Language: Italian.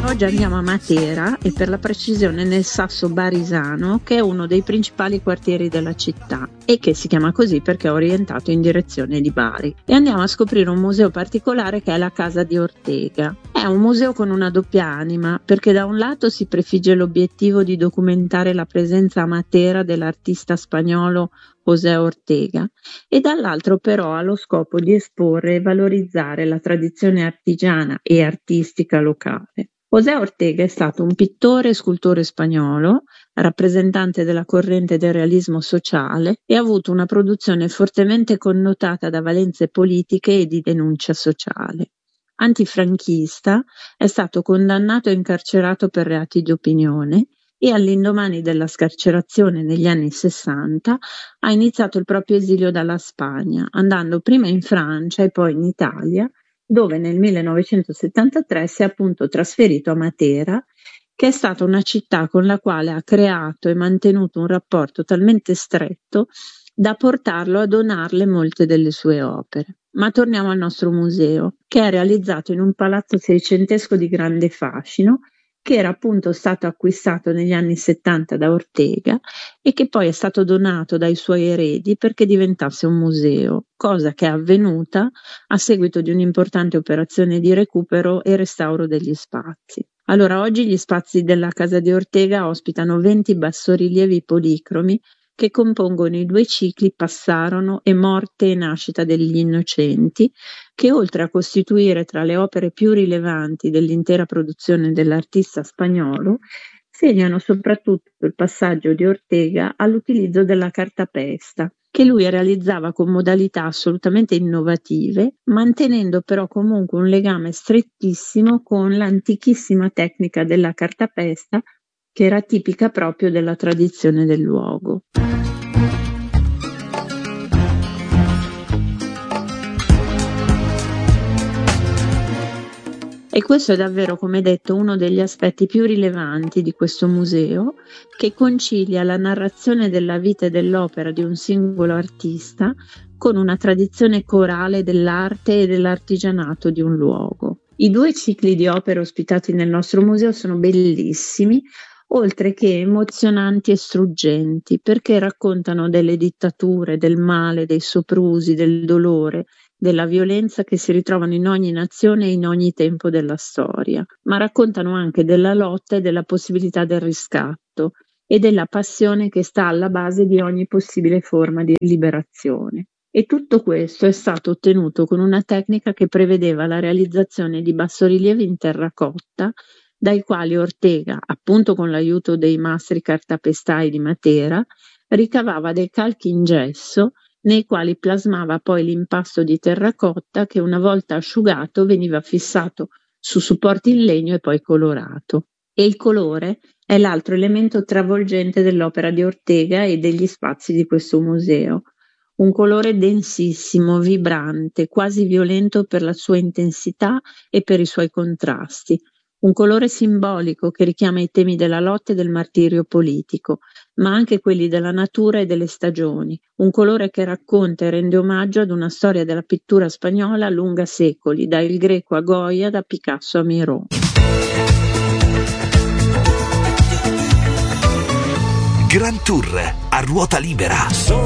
Oggi andiamo a Matera e per la precisione nel Sasso Barisano, che è uno dei principali quartieri della città e che si chiama così perché è orientato in direzione di Bari. E andiamo a scoprire un museo particolare che è la Casa di Ortega. È un museo con una doppia anima, perché da un lato si prefigge l'obiettivo di documentare la presenza a Matera dell'artista spagnolo José Ortega e dall'altro però ha lo scopo di esporre e valorizzare la tradizione artigiana e artistica locale. José Ortega è stato un pittore e scultore spagnolo, rappresentante della corrente del realismo sociale e ha avuto una produzione fortemente connotata da valenze politiche e di denuncia sociale. Antifranchista, è stato condannato e incarcerato per reati di opinione e all'indomani della scarcerazione negli anni 60 ha iniziato il proprio esilio dalla Spagna, andando prima in Francia e poi in Italia, dove nel 1973 si è appunto trasferito a Matera, che è stata una città con la quale ha creato e mantenuto un rapporto talmente stretto da portarlo a donarle molte delle sue opere. Ma torniamo al nostro museo, che è realizzato in un palazzo seicentesco di grande fascino, che era appunto stato acquistato negli anni 70 da Ortega e che poi è stato donato dai suoi eredi perché diventasse un museo, cosa che è avvenuta a seguito di un'importante operazione di recupero e restauro degli spazi. Allora, oggi gli spazi della Casa di Ortega ospitano 20 bassorilievi policromi che compongono i 2 cicli Passarono e Morte e nascita degli innocenti, che oltre a costituire tra le opere più rilevanti dell'intera produzione dell'artista spagnolo, segnano soprattutto il passaggio di Ortega all'utilizzo della cartapesta, che lui realizzava con modalità assolutamente innovative, mantenendo però comunque un legame strettissimo con l'antichissima tecnica della cartapesta, che era tipica proprio della tradizione del luogo. E questo è davvero, come detto, uno degli aspetti più rilevanti di questo museo, che concilia la narrazione della vita e dell'opera di un singolo artista con una tradizione corale dell'arte e dell'artigianato di un luogo. I 2 cicli di opere ospitati nel nostro museo sono bellissimi, oltre che emozionanti e struggenti, perché raccontano delle dittature, del male, dei soprusi, del dolore, della violenza che si ritrovano in ogni nazione e in ogni tempo della storia, ma raccontano anche della lotta e della possibilità del riscatto e della passione che sta alla base di ogni possibile forma di liberazione. E tutto questo è stato ottenuto con una tecnica che prevedeva la realizzazione di bassorilievi in terracotta, dai quali Ortega, appunto con l'aiuto dei mastri cartapestai di Matera, ricavava dei calchi in gesso nei quali plasmava poi l'impasto di terracotta che una volta asciugato veniva fissato su supporti in legno e poi colorato. E il colore è l'altro elemento travolgente dell'opera di Ortega e degli spazi di questo museo. Un colore densissimo, vibrante, quasi violento per la sua intensità e per i suoi contrasti. Un colore simbolico che richiama i temi della lotta e del martirio politico, ma anche quelli della natura e delle stagioni. Un colore che racconta e rende omaggio ad una storia della pittura spagnola lunga secoli, da Il Greco a Goya, da Picasso a Miró. Grand Tour a ruota libera.